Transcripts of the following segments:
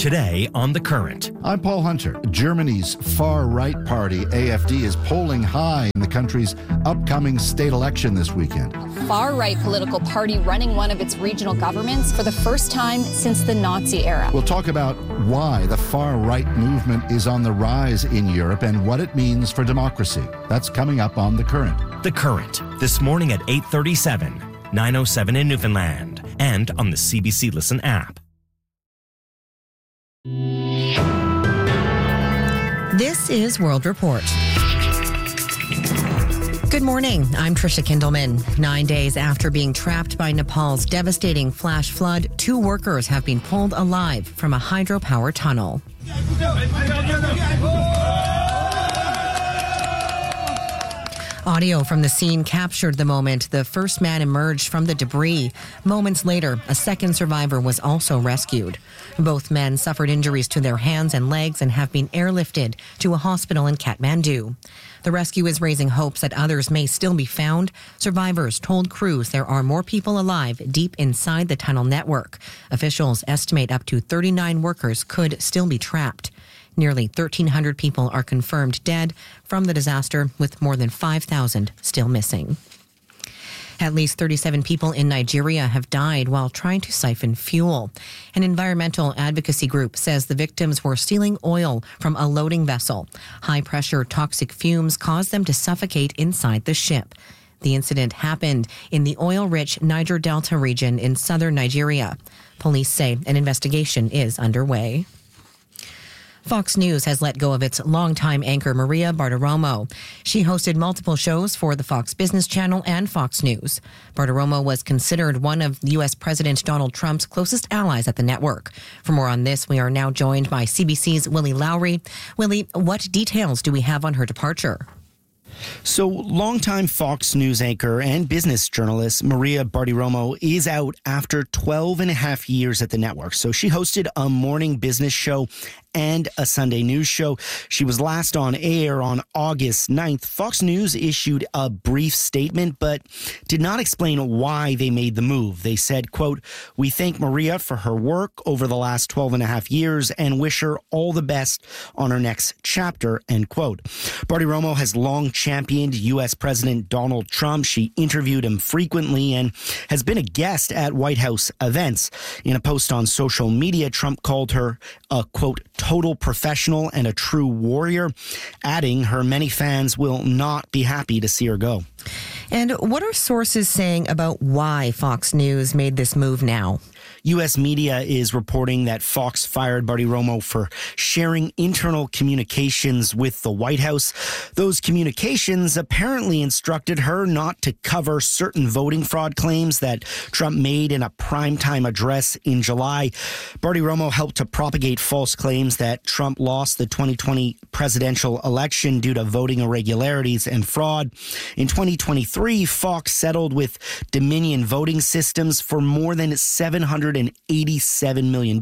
today on The Current. I'm Paul Hunter. Germany's far-right party, AfD, is polling high in the country's upcoming state election this weekend. Far-right political party running one of its regional governments for the first time since the Nazi era. We'll talk about why the far-right movement is on the rise in Europe and what it means for democracy. That's coming up on The Current. The Current, this morning at 8:37, 9:07 in Newfoundland, and on the CBC Listen app. This is World Report. Good morning. I'm Trisha Kindleman. 9 days after being trapped by Nepal's devastating flash flood, 2 workers have been pulled alive from a hydropower tunnel. Audio from the scene captured the moment the first man emerged from the debris. Moments later, a second survivor was also rescued. Both men suffered injuries to their hands and legs and have been airlifted to a hospital in Kathmandu. The rescue is raising hopes that others may still be found. Survivors told crews there are more people alive deep inside the tunnel network. Officials estimate up to 39 workers could still be trapped. Nearly 1,300 people are confirmed dead from the disaster, with more than 5,000 still missing. At least 37 people in Nigeria have died while trying to siphon fuel. An environmental advocacy group says the victims were stealing oil from a loading vessel. High-pressure toxic fumes caused them to suffocate inside the ship. The incident happened in the oil-rich Niger Delta region in southern Nigeria. Police say an investigation is underway. Fox News has let go of its longtime anchor Maria Bartiromo. She hosted multiple shows for the Fox Business Channel and Fox News. Bartiromo was considered one of U.S. President Donald Trump's closest allies at the network. For more on this, we are now joined by CBC's Willie Lowry. Willie, what details do we have on her departure? So, longtime Fox News anchor and business journalist Maria Bartiromo is out after 12 and a half years at the network. So she hosted a morning business show and a Sunday news show. She was last on air on August 9th. Fox News issued a brief statement, but did not explain why they made the move. They said, quote, "We thank Maria for her work over the last 12 and a half years and wish her all the best on her next chapter," end quote. Bartiromo has long championed U.S. President Donald Trump. She interviewed him frequently and has been a guest at White House events. In a post on social media, Trump called her a, quote, "total professional and a true warrior," adding her many fans will not be happy to see her go. And what are sources saying about why Fox News made this move now? U.S. media is reporting that Fox fired Bartiromo for sharing internal communications with the White House. Those communications apparently instructed her not to cover certain voting fraud claims that Trump made in a primetime address in July. Bartiromo helped to propagate false claims that Trump lost the 2020 presidential election due to voting irregularities and fraud. In 2023, Fox settled with Dominion Voting Systems for more than $787 million,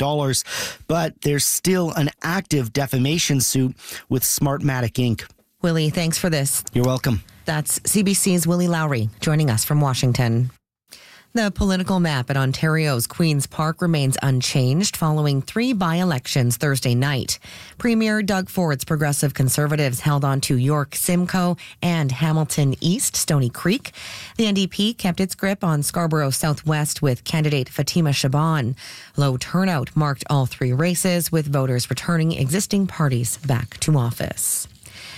but there's still an active defamation suit with Smartmatic Inc. Willie, thanks for this. You're welcome. That's CBC's Willie Lowry joining us from Washington. The political map at Ontario's Queen's Park remains unchanged following 3 by-elections Thursday night. Premier Doug Ford's Progressive Conservatives held on to York Simcoe and Hamilton East Stony Creek. The NDP kept its grip on Scarborough Southwest with candidate Fatima Shaban. Low turnout marked all 3 races, with voters returning existing parties back to office.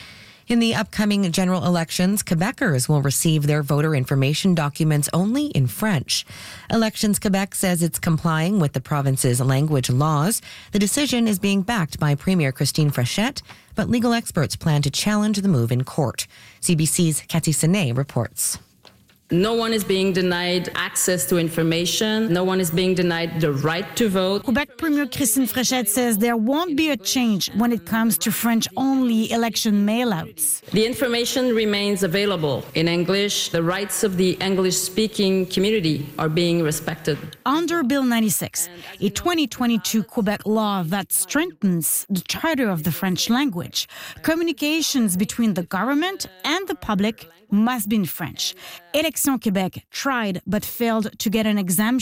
In the upcoming general elections, Quebecers will receive their voter information documents only in French. Elections Quebec says it's complying with the province's language laws. The decision is being backed by Premier Christine Frechette, but legal experts plan to challenge the move in court. CBC's Cathy Sené reports. No one is being denied access to information. No one is being denied the right to vote. Quebec Premier Christine Frechette says there won't be a change when it comes to French-only election mailouts. The information remains available in English. The rights of the English-speaking community are being respected. Under Bill 96, a 2022 Quebec law that strengthens the charter of the French language, communications between the government and the public must be in French. Élections Québec tried but failed to get an exemption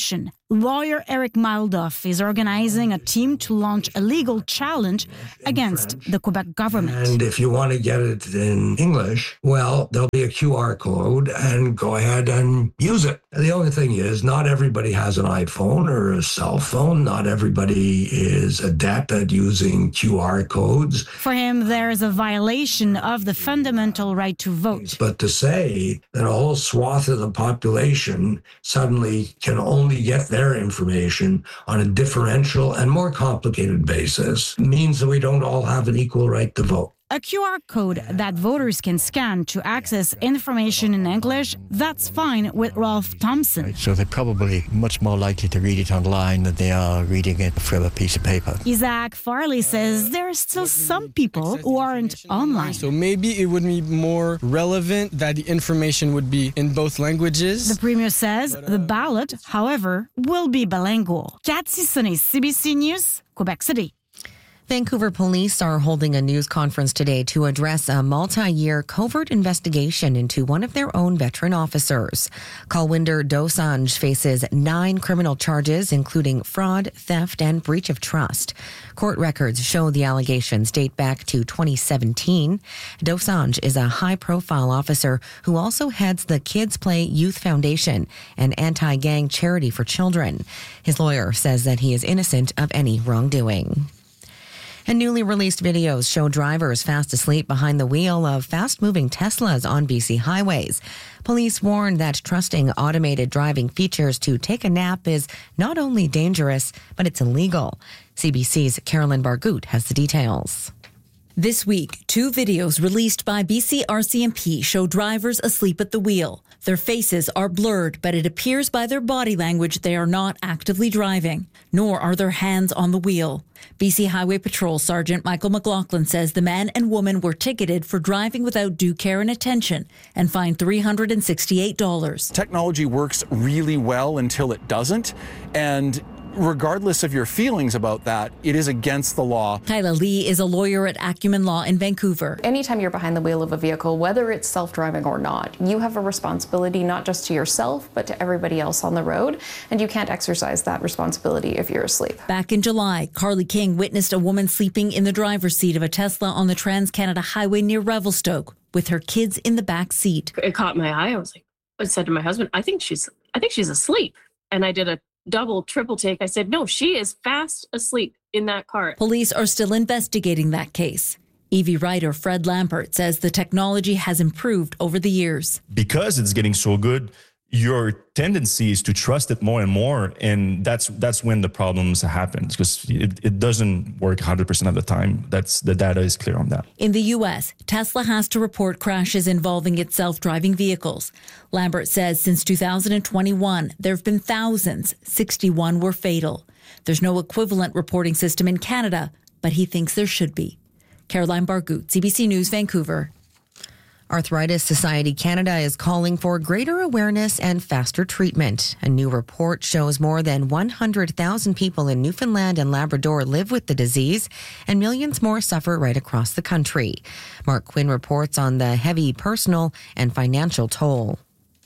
Lawyer Eric Mildoff is organizing a team to launch a legal challenge against the Quebec government. And if you want to get it in English, well, there'll be a QR code and go ahead and use it. The only thing is, not everybody has an iPhone or a cell phone. Not everybody is adept at using QR codes. For him, there is a violation of the fundamental right to vote. But to say that a whole swath of the population suddenly can only get their information on a differential and more complicated basis means that we don't all have an equal right to vote. A QR code that voters can scan to access information in English, that's fine with Ralph Thompson. So they're probably much more likely to read it online than they are reading it from a piece of paper. Isaac Farley says there are still some people who aren't online. So maybe it would be more relevant that the information would be in both languages. The Premier says the ballot, however, will be bilingual. Cathy Sonnet, CBC News, Quebec City. Vancouver police are holding a news conference today to address a multi-year covert investigation into one of their own veteran officers. Kulwinder Dosanjh faces 9 criminal charges, including fraud, theft, and breach of trust. Court records show the allegations date back to 2017. Dosanjh is a high-profile officer who also heads the Kids Play Youth Foundation, an anti-gang charity for children. His lawyer says that he is innocent of any wrongdoing. And newly released videos show drivers fast asleep behind the wheel of fast-moving Teslas on BC highways. Police warned that trusting automated driving features to take a nap is not only dangerous, but it's illegal. CBC's Carolyn Bargout has the details. This week, 2 videos released by BC RCMP show drivers asleep at the wheel. Their faces are blurred, but it appears by their body language they are not actively driving, nor are their hands on the wheel. BC Highway Patrol Sergeant Michael McLaughlin says the man and woman were ticketed for driving without due care and attention and fined $368. Technology works really well until it doesn't, and regardless of your feelings about that, it is against the law. Kyla Lee is a lawyer at Acumen Law in Vancouver. Anytime you're behind the wheel of a vehicle, whether it's self-driving or not, you have a responsibility not just to yourself, but to everybody else on the road, and you can't exercise that responsibility if you're asleep. Back in July, Carly King witnessed a woman sleeping in the driver's seat of a Tesla on the Trans-Canada Highway near Revelstoke with her kids in the back seat. It caught my eye. I said to my husband, I think she's asleep. And I did a double, triple take. I said, no, she is fast asleep in that car. Police are still investigating that case. EV writer Fred Lampert says the technology has improved over the years. Because it's getting so good, your tendency is to trust it more and more. And that's when the problems happen, because it doesn't work 100% of the time. The data is clear on that. In the U.S., Tesla has to report crashes involving its self-driving vehicles. Lambert says since 2021, there have been thousands. 61 were fatal. There's no equivalent reporting system in Canada, but he thinks there should be. Caroline Bargout, CBC News, Vancouver. Arthritis Society Canada is calling for greater awareness and faster treatment. A new report shows more than 100,000 people in Newfoundland and Labrador live with the disease, and millions more suffer right across the country. Mark Quinn reports on the heavy personal and financial toll.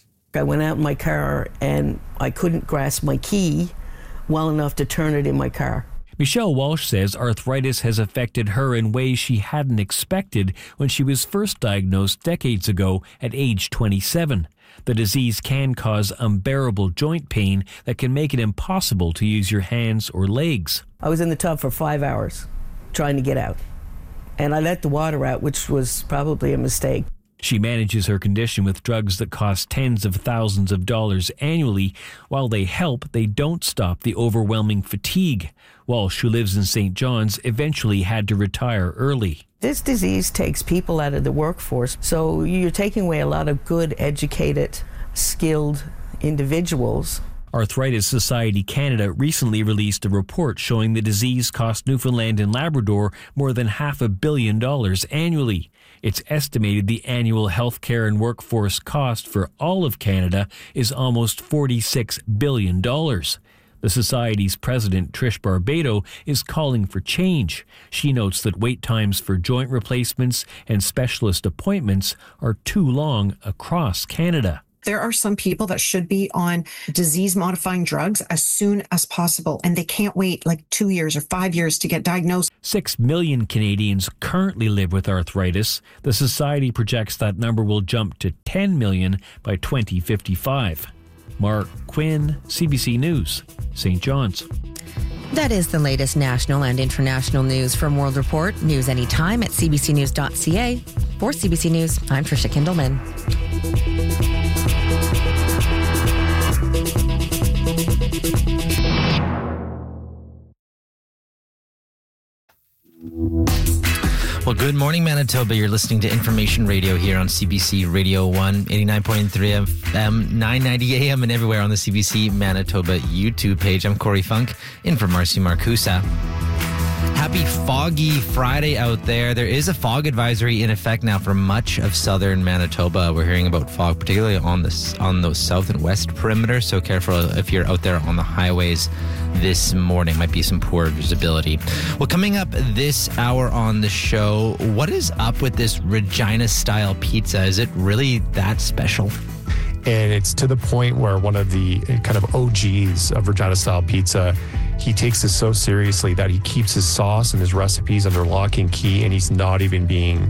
I went out in my car and I couldn't grasp my key well enough to turn it in my car. Michelle Walsh says arthritis has affected her in ways she hadn't expected when she was first diagnosed decades ago at age 27. The disease can cause unbearable joint pain that can make it impossible to use your hands or legs. I was in the tub for 5 hours trying to get out, and I let the water out, which was probably a mistake. She manages her condition with drugs that cost tens of thousands of dollars annually. While they help, they don't stop the overwhelming fatigue. Walsh, who lives in St. John's, eventually had to retire early. This disease takes people out of the workforce, so you're taking away a lot of good, educated, skilled individuals. Arthritis Society Canada recently released a report showing the disease cost Newfoundland and Labrador more than $500 million annually. It's estimated the annual healthcare and workforce cost for all of Canada is almost $46 billion. The Society's president, Trish Barbado, is calling for change. She notes that wait times for joint replacements and specialist appointments are too long across Canada. There are some people that should be on disease-modifying drugs as soon as possible, and they can't wait like 2 years or 5 years to get diagnosed. 6 million Canadians currently live with arthritis. The Society projects that number will jump to 10 million by 2055. Mark Quinn, CBC News, St. John's. That is the latest national and international news from World Report. News anytime at cbcnews.ca. For CBC News, I'm Tricia Kindleman. Well, good morning, Manitoba. You're listening to Information Radio here on CBC Radio 1, 89.3 FM, 990 AM, and everywhere on the CBC Manitoba YouTube page. I'm Corey Funk, in for Marcy Marcusa. Happy foggy Friday out there. There is a fog advisory in effect now for much of southern Manitoba. We're hearing about fog, particularly on the south and west perimeter. So careful if you're out there on the highways this morning. Might be some poor visibility. Well, coming up this hour on the show, what is up with this Regina-style pizza? Is it really that special? And it's to the point where one of the kind of OGs of Regina-style pizza, he takes this so seriously that he keeps his sauce and his recipes under lock and key, and he's not even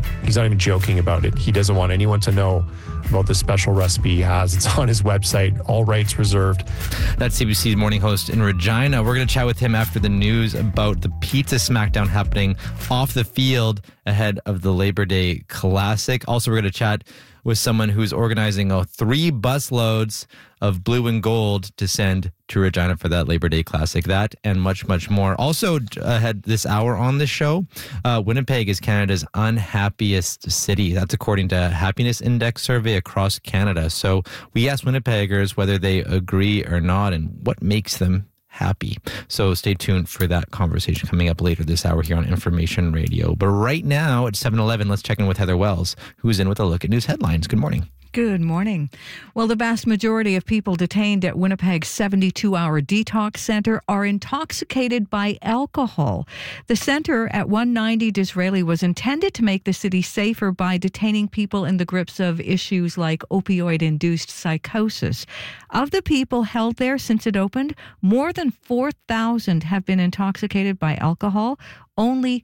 joking about it. He doesn't want anyone to know about the special recipe he has. It's on his website, all rights reserved. That's CBC's morning host in Regina. We're going to chat with him after the news about the pizza smackdown happening off the field ahead of the Labor Day Classic. Also, we're going to chat with someone who's organizing 3 busloads of blue and gold to send to Regina for that Labor Day Classic. That and much, much more. Also ahead this hour on the show, Winnipeg is Canada's unhappiest city. That's according to Happiness Index survey across Canada. So we asked Winnipeggers whether they agree or not and what makes them happy. So stay tuned for that conversation coming up later this hour here on Information Radio. But right now at 7:11, let's check in with Heather Wells, who's in with a look at news headlines. Good morning. Good morning. Well, the vast majority of people detained at Winnipeg's 72-hour detox center are intoxicated by alcohol. The center at 190 Disraeli was intended to make the city safer by detaining people in the grips of issues like opioid-induced psychosis. Of the people held there since it opened, more than 4,000 have been intoxicated by alcohol, only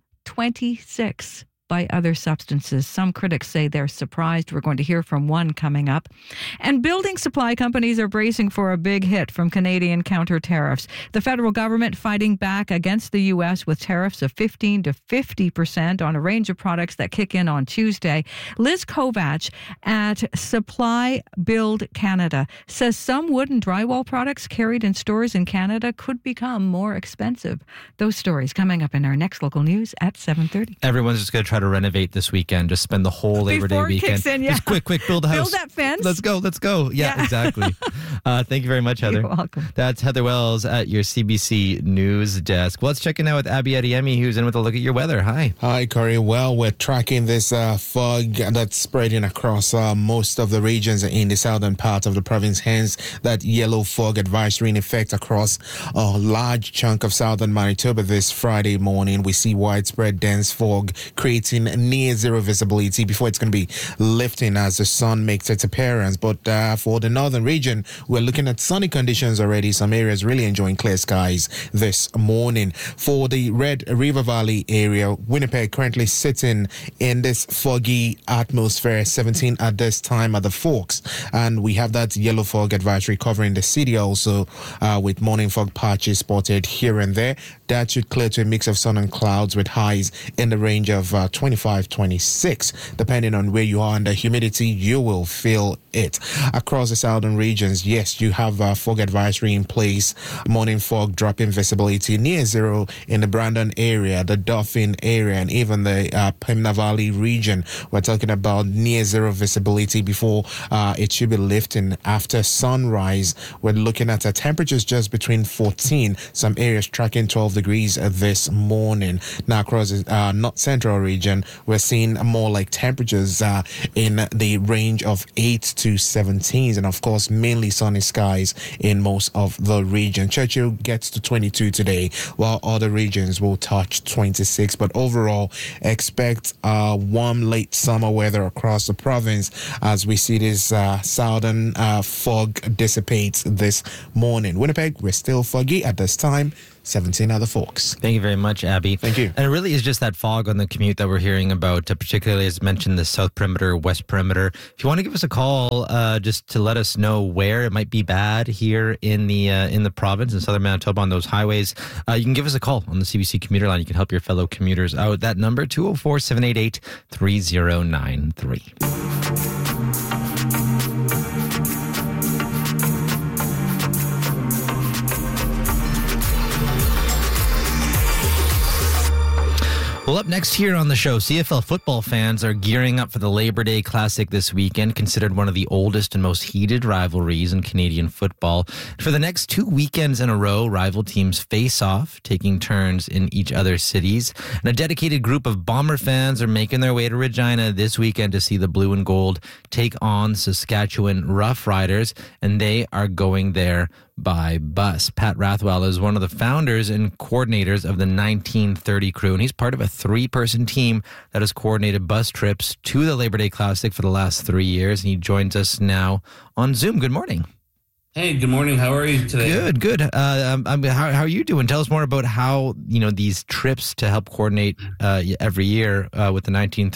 26 by other substances. Some critics say they're surprised. We're going to hear from one coming up. And building supply companies are bracing for a big hit from Canadian counter tariffs. The federal government fighting back against the U.S. with tariffs of 15 to 50% on a range of products that kick in on Tuesday. Liz Kovach at Supply Build Canada says some wood and drywall products carried in stores in Canada could become more expensive. Those stories coming up in our next local news at 7:30. Everyone's just going to try to renovate this weekend. Just spend the whole Labor Day weekend. Kicks in, yeah. Just quick, build a house. Build that fence. Let's go. Yeah. Exactly. Thank you very much, Heather. You're welcome. That's Heather Wells at your CBC News desk. Well, let's check in now with Abby Adiemi, who's in with a look at your weather. Hi. Hi, Corey. Well, we're tracking this fog that's spreading across most of the regions in the southern part of the province. Hence, that yellow fog advisory in effect across a large chunk of southern Manitoba this Friday morning. We see widespread dense fog creating near zero visibility before it's going to be lifting as the sun makes its appearance. But for the northern region, we're looking at sunny conditions already. Some areas really enjoying clear skies this morning. For the Red River Valley area, Winnipeg currently sitting in this foggy atmosphere, 17 at this time at the Forks. And we have that yellow fog advisory covering the city also, with morning fog patches spotted here and there. That should clear to a mix of sun and clouds with highs in the range of 25, 26. Depending on where you are and the humidity, you will feel it. Across the southern regions, yes, you have a fog advisory in place. Morning fog dropping visibility near zero in the Brandon area, the Dauphin area, and even the Pembina Valley region. We're talking about near zero visibility before it should be lifting after sunrise. We're looking at temperatures just between 14, some areas tracking 12 degrees this morning. Now across the north central region, region, we're seeing more like temperatures in the range of 8 to 17, and of course mainly sunny skies in most of the region. Churchill gets to 22 today, while other regions will touch 26. But overall, expect warm late summer weather across the province as we see this southern fog dissipates this morning. Winnipeg, we're still foggy at this time. 17 other folks. Thank you very much, Abby. Thank you. And it really is just that fog on the commute that we're hearing about, particularly as mentioned, the south perimeter, west perimeter. If you want to give us a call, just to let us know where it might be bad here in the province in southern Manitoba on those highways, you can give us a call on the CBC commuter line. You can help your fellow commuters out. That number, 204-788-3093. Well, up next here on the show, CFL football fans are gearing up for the Labor Day Classic this weekend, considered one of the oldest and most heated rivalries in Canadian football. For the next 2 weekends in a row, rival teams face off, taking turns in each other's cities. And a dedicated group of Bomber fans are making their way to Regina this weekend to see the Blue and Gold take on Saskatchewan Rough Riders, and they are going there by bus. Pat Rathwell is one of the founders and coordinators of the 1930 crew, and he's part of a 3-person team that has coordinated bus trips to the Labor Day Classic for the last 3 years, and he joins us now on Zoom. Good morning. Hey, good morning. How are you today? Good. How are you doing? Tell us more about how these trips to help coordinate every year with the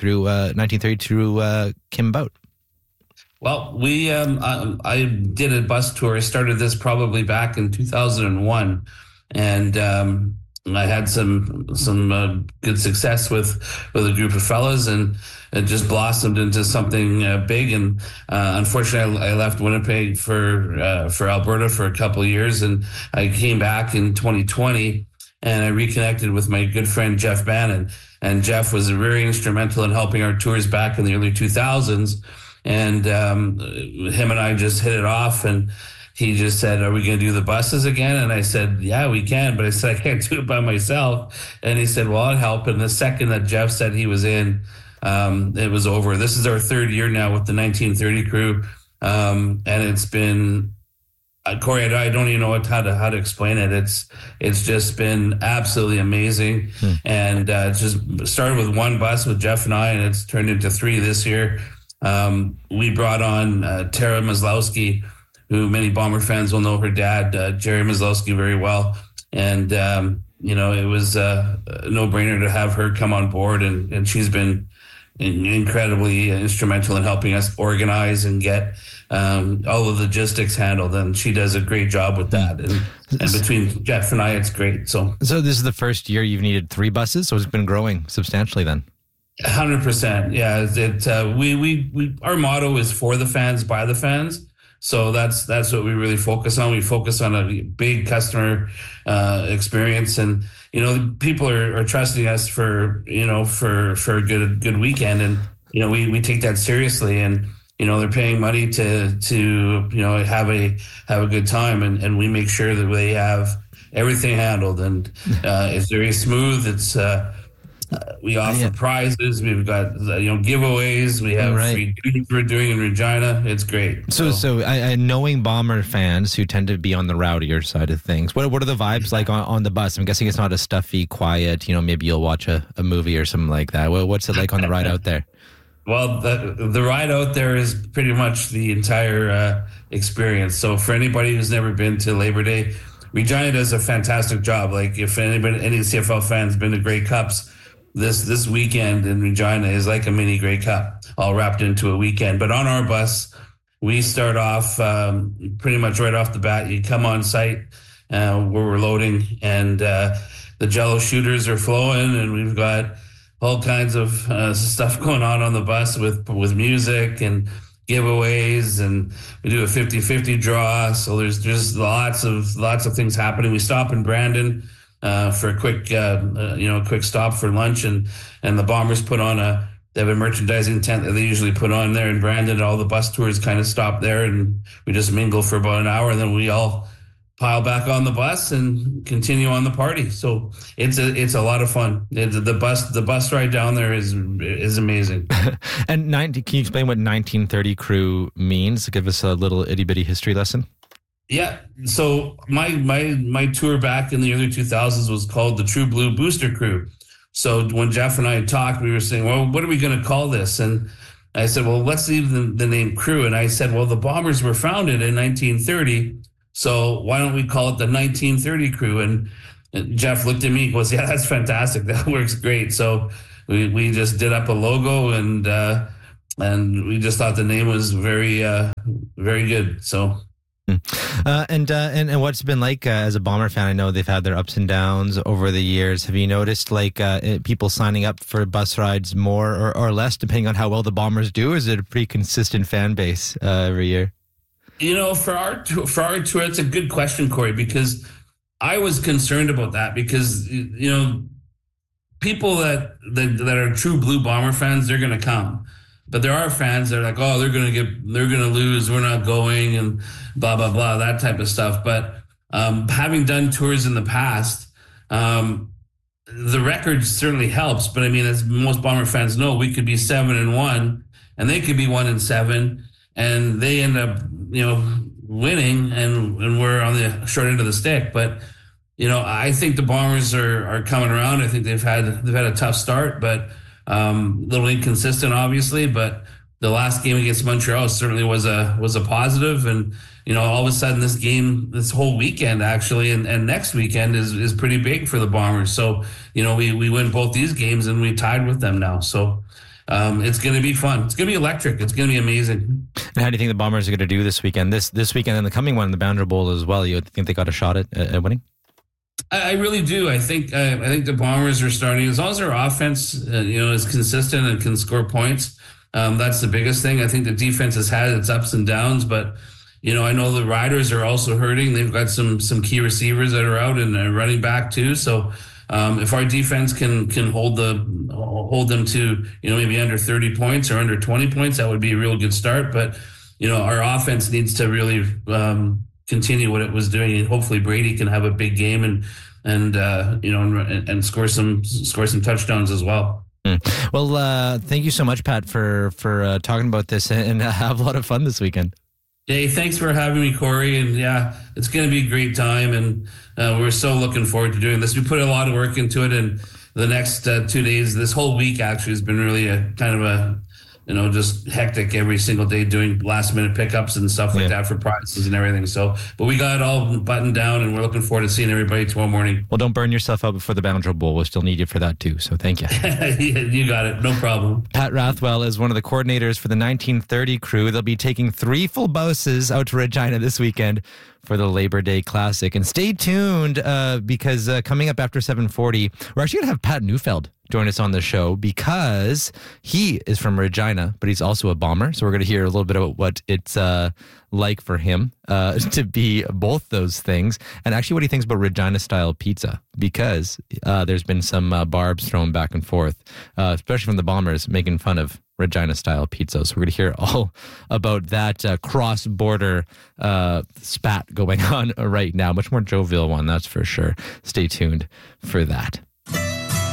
1932 came about. Well, I did a bus tour. I started this probably back in 2001, and I had some good success with a group of fellas, and it just blossomed into something big. And unfortunately, I left Winnipeg for Alberta for a couple of years, and I came back in 2020, and I reconnected with my good friend Jeff Bannon. And Jeff was very instrumental in helping our tours back in the early 2000s. And him and I just hit it off, and he just said, "Are we going to do the buses again?" And I said, "Yeah, we can." But I said, "I can't do it by myself." And he said, "Well, I'll help." And the second that Jeff said he was in, it was over. This is our 3rd year now with the 1930 crew. And it's been, Corey, I don't even know how to explain it. It's just been absolutely amazing. And it just started with one bus with Jeff and I, and it's turned into 3 this year. We brought on Tara Maslowski, who many Bomber fans will know her dad, Jerry Maslowski, very well. And, it was a no-brainer to have her come on board. And she's been incredibly instrumental in helping us organize and get all the logistics handled. And she does a great job with that. And between Jeff and I, it's great. So this is the first year you've needed 3 buses, so it's been growing substantially then. 100%. Yeah. We our motto is for the fans, by the fans. So that's what we really focus on. We focus on a big customer experience, and people are trusting us for a good weekend, and we take that seriously, and they're paying money to have a good time, and we make sure that they have everything handled, and it's very smooth. It's we offer prizes. We've got giveaways. We have free duty we're doing in Regina. It's great. So I knowing Bomber fans who tend to be on the rowdier side of things, what are the vibes like on the bus? I'm guessing it's not a stuffy, quiet. Maybe you'll watch a movie or something like that. What's it like on the ride out there? Well, the ride out there is pretty much the entire experience. So for anybody who's never been to Labor Day, Regina does a fantastic job. Like if any CFL fans been to Grey Cups, this weekend in Regina is like a mini Grey Cup, all wrapped into a weekend. But on our bus, we start off pretty much right off the bat. You come on site where we're loading, and the Jello shooters are flowing, and we've got all kinds of stuff going on the bus with music and giveaways, and we do a 50-50 draw. So there's just lots of things happening. We stop in Brandon for a quick stop for lunch, and the Bombers put on they have a merchandising tent that they usually put on there in Brandon. All the bus tours kind of stop there, and we just mingle for about an hour, and then we all pile back on the bus and continue on the party. So it's a lot of fun. The bus ride down there is amazing. And can you explain what 1930 crew means? Give us a little itty bitty history lesson. Yeah. So my tour back in the early 2000s was called the True Blue Booster Crew. So when Jeff and I had talked, we were saying, well, what are we going to call this? And I said, well, let's leave the name Crew. And I said, well, the Bombers were founded in 1930. So why don't we call it the 1930 Crew? And Jeff looked at me and goes, yeah, that's fantastic. That works great. So we just did up a logo and we just thought the name was very, very good. So. And what's it been like as a Bomber fan? I know they've had their ups and downs over the years. Have you noticed people signing up for bus rides more or less depending on how well the Bombers do? Or is it a pretty consistent fan base every year? For our tour, it's a good question, Corey, because I was concerned about that because people that are true blue Bomber fans, they're going to come. But there are fans that are like, oh, they're going to lose. We're not going and blah, blah, blah, that type of stuff. But having done tours in the past, the record certainly helps. But I mean, as most Bomber fans know, we could be 7-1 and they could be 1-7 and they end up, winning and we're on the short end of the stick. But, I think the Bombers are coming around. I think they've had a tough start, but a little inconsistent, obviously, but the last game against Montreal certainly was a positive. And, all of a sudden this whole weekend actually, and next weekend is pretty big for the Bombers. So, we win both these games and we tied with them now. So it's going to be fun. It's going to be electric. It's going to be amazing. And how do you think the Bombers are going to do this weekend? This weekend and the coming one, the Boundary Bowl as well. You think they got a shot at winning? I really do. I think the Bombers are starting, as long as their offense, is consistent and can score points. That's the biggest thing. I think the defense has had its ups and downs, but I know the Riders are also hurting. They've got some key receivers that are out and are running back too. So if our defense can hold them to maybe under 30 points or under 20 points, that would be a real good start. But our offense needs to really continue what it was doing, and hopefully Brady can have a big game and score some touchdowns as well. Well, thank you so much, Pat, for talking about this, and have a lot of fun this weekend. Hey, thanks for having me, Corey. And yeah, it's going to be a great time, and we're so looking forward to doing this. We put a lot of work into it, and the next 2 days, this whole week actually has been really a kind of a just hectic every single day doing last minute pickups and stuff like that for prizes and everything. So, but we got it all buttoned down and we're looking forward to seeing everybody tomorrow morning. Well, don't burn yourself out before the Boundary Bowl. We'll still need you for that too. So thank you. You got it. No problem. Pat Rathwell is one of the coordinators for the 1930 crew. They'll be taking 3 full buses out to Regina this weekend for the Labor Day Classic. And stay tuned because coming up after 7:40, we're actually going to have Pat Neufeld join us on the show because he is from Regina, but he's also a Bomber. So we're going to hear a little bit about what it's like for him to be both those things, and actually what he thinks about Regina-style pizza, because there's been some barbs thrown back and forth, especially from the Bombers, making fun of Regina-style pizza. So we're going to hear all about that cross-border spat going on right now. Much more jovial one, that's for sure. Stay tuned for that.